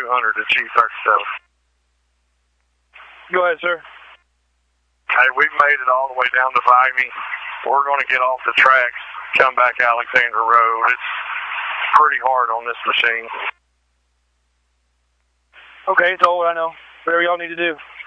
200 to G37. Go ahead, sir. Hey, we've made it all the way down to Vimy. We're going to get off the tracks, come back Alexander Road. It's pretty hard on this machine. Okay, it's all I know. Whatever y'all need to do.